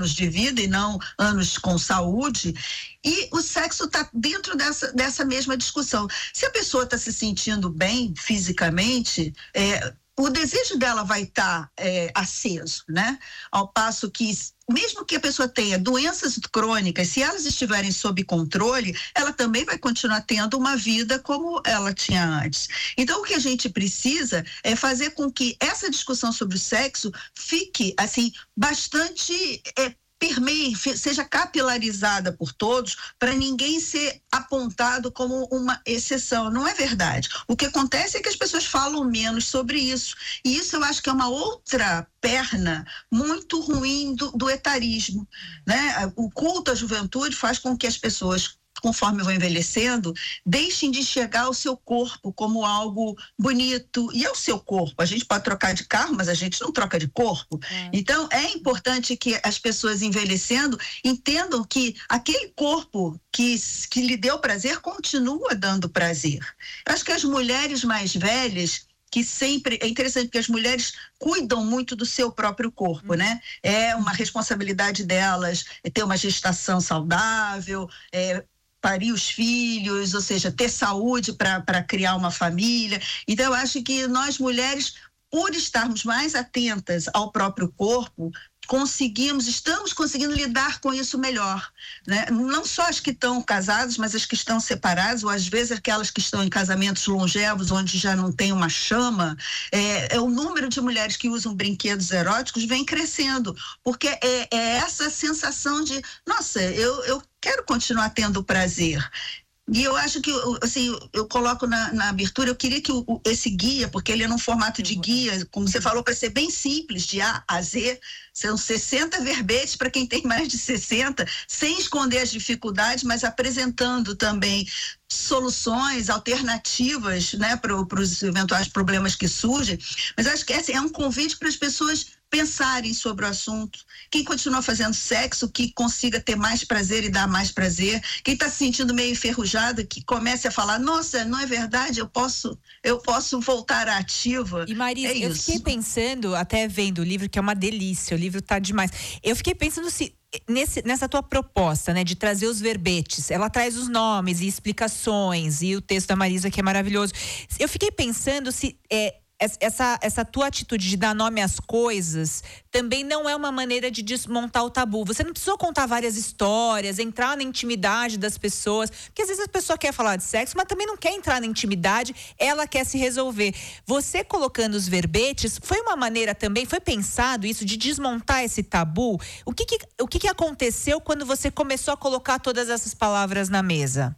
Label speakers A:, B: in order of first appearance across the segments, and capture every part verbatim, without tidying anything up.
A: anos de vida e não anos com saúde. E o sexo está dentro dessa, dessa mesma discussão. Se a pessoa está se sentindo bem fisicamente, é, o desejo dela vai estar tá, é, aceso, né? Ao passo que, mesmo que a pessoa tenha doenças crônicas, se elas estiverem sob controle, ela também vai continuar tendo uma vida como ela tinha antes. Então, o que a gente precisa é fazer com que essa discussão sobre o sexo fique, assim, bastante... É, permeie, seja capilarizada por todos, para ninguém ser apontado como uma exceção. Não é verdade. O que acontece é que as pessoas falam menos sobre isso. E isso eu acho que é uma outra perna muito ruim do, do etarismo, né? O culto à juventude faz com que as pessoas, conforme vão envelhecendo, deixem de enxergar o seu corpo como algo bonito. E é o seu corpo. A gente pode trocar de carro, mas a gente não troca de corpo. É. Então, é importante que as pessoas envelhecendo entendam que aquele corpo que, que lhe deu prazer continua dando prazer. Eu acho que as mulheres mais velhas, que sempre, é interessante porque as mulheres cuidam muito do seu próprio corpo, né? É uma responsabilidade delas ter uma gestação saudável, é, parir os filhos, ou seja, ter saúde para criar uma família. Então, eu acho que nós mulheres, por estarmos mais atentas ao próprio corpo, conseguimos, estamos conseguindo lidar com isso melhor, né? Não só as que estão casadas, mas as que estão separadas, ou às vezes aquelas que estão em casamentos longevos, onde já não tem uma chama, é, é o número de mulheres que usam brinquedos eróticos vem crescendo, porque é, é essa sensação de, nossa, eu, eu quero continuar tendo prazer. E eu acho que, assim, eu coloco na, na abertura, eu queria que o, esse guia, porque ele é num formato de guia, como você falou, para ser bem simples, de A a Z, são sessenta verbetes para quem tem mais de sessenta, sem esconder as dificuldades, mas apresentando também soluções, alternativas, né, para os eventuais problemas que surgem. Mas acho que esse é um convite para as pessoas pensarem sobre o assunto. Quem continua fazendo sexo, que consiga ter mais prazer e dar mais prazer. Quem está se sentindo meio enferrujado, que comece a falar, nossa, não é verdade, eu posso, eu posso voltar à ativa.
B: E Marisa, é eu isso. fiquei pensando, até vendo o livro, que é uma delícia, o livro tá demais. Eu fiquei pensando se Nesse, nessa tua proposta, né, de trazer os verbetes, ela traz os nomes e explicações e o texto da Marisa, que é maravilhoso. Eu fiquei pensando se é, essa, essa tua atitude de dar nome às coisas também não é uma maneira de desmontar o tabu. Você não precisou contar várias histórias, entrar na intimidade das pessoas, porque às vezes a pessoa quer falar de sexo, mas também não quer entrar na intimidade, ela quer se resolver. Você colocando os verbetes, foi uma maneira também, foi pensado isso, de desmontar esse tabu? O que que, o que que aconteceu quando você começou a colocar todas essas palavras na mesa?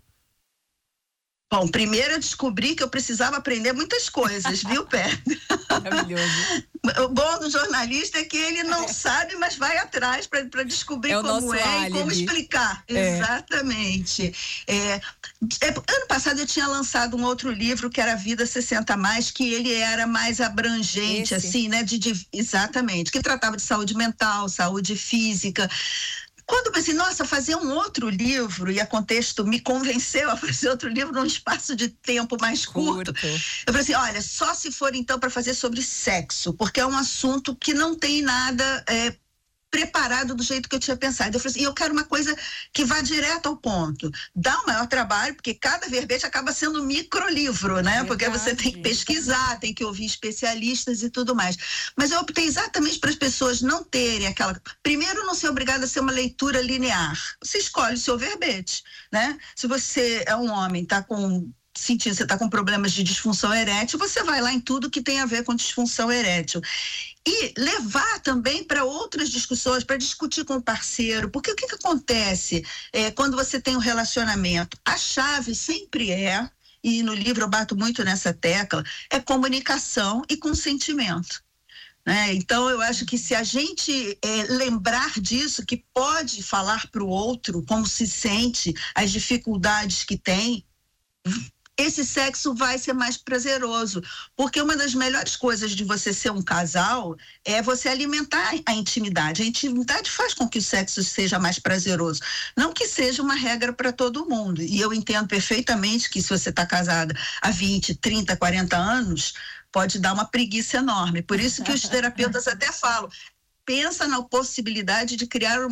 A: Bom, primeiro eu descobri que eu precisava aprender muitas coisas, viu, Pé?
B: Maravilhoso.
A: O bom do jornalista é que ele não sabe, mas vai atrás para descobrir
B: é
A: como é
B: álibi.
A: E como explicar. É. Exatamente. É, é, ano passado eu tinha lançado um outro livro que era Vida sessenta mais, que ele era mais abrangente, Esse. assim, né? De, de, exatamente, que tratava de saúde mental, saúde física. Quando eu pensei, nossa, fazer um outro livro, e a Contexto me convenceu a fazer outro livro num espaço de tempo mais curto, curto. Eu falei assim, olha, só se for então para fazer sobre sexo, porque é um assunto que não tem nada é, preparado do jeito que eu tinha pensado. Eu falei assim, eu quero uma coisa que vá direto ao ponto. Dá um maior trabalho, porque cada verbete acaba sendo um microlivro, né? Verdade. Porque você tem que pesquisar, tem que ouvir especialistas e tudo mais. Mas eu optei exatamente para as pessoas não terem aquela... Primeiro, não ser obrigada a ser uma leitura linear. Você escolhe o seu verbete, né? Se você é um homem, está com... sentindo, você está com problemas de disfunção erétil, você vai lá em tudo que tem a ver com disfunção erétil. E levar também para outras discussões, para discutir com o parceiro, porque o que, que acontece é, quando você tem um relacionamento? A chave sempre é, e no livro eu bato muito nessa tecla, é comunicação e consentimento. Né? Então, eu acho que se a gente é, lembrar disso, que pode falar para o outro como se sente, as dificuldades que tem, esse sexo vai ser mais prazeroso, porque uma das melhores coisas de você ser um casal é você alimentar a intimidade. A intimidade faz com que o sexo seja mais prazeroso, não que seja uma regra para todo mundo. E eu entendo perfeitamente que se você está casada há vinte, trinta, quarenta anos, pode dar uma preguiça enorme. Por isso que os terapeutas até falam, pensa na possibilidade de criar